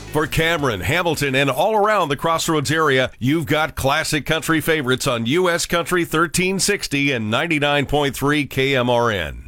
For Cameron, Hamilton, and all around the Crossroads area, you've got classic country favorites on U.S. Country 1360 and 99.3 KMRN.